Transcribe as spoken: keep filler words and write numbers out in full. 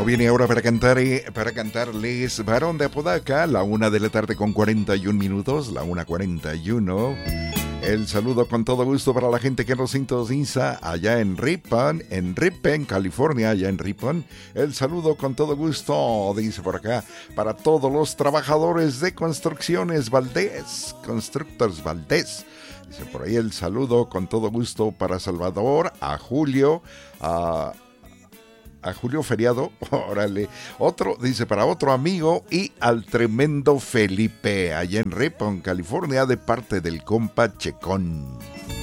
viene ahora para cantar eh, para cantarles Barón de Apodaca, la una de la tarde con cuarenta y un minutos, la una cuarenta y uno. El saludo con todo gusto para la gente que nos sintoniza allá en Ripon, en Ripon, California, allá en Ripon. El saludo con todo gusto, dice por acá, para todos los trabajadores de Construcciones Valdés, Constructors Valdés. Dice por ahí el saludo con todo gusto para Salvador, a Julio, a... a Julio Feriado, órale, otro, dice para otro amigo y al tremendo Felipe, allá en Ripon, California, de parte del compa Checón.